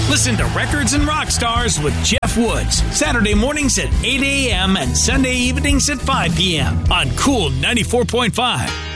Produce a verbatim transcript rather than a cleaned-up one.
Listen to Records and Rock Stars with Jeff Woods, Saturday mornings at eight a.m. and Sunday evenings at five p.m. on Cool ninety-four point five.